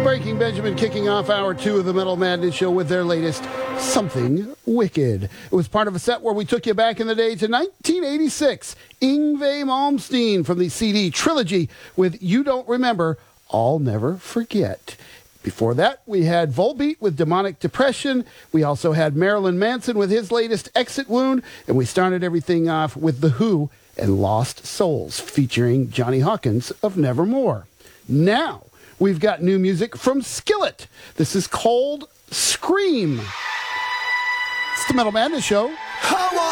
Breaking Benjamin kicking off hour 2 of the Metal Madness Show with their latest Something Wicked. It was part of a set where we took you back in the day to 1986. Yngwie Malmsteen from the CD Trilogy with You Don't Remember, I'll Never Forget. Before that, we had Volbeat with Demonic Depression. We also had Marilyn Manson with his latest Exit Wound. And we started everything off with The Who and Lost Souls, featuring Johnny Hawkins of Nevermore. Now, we've got new music from Skillet. This is called Scream. It's the Metal Madness Show.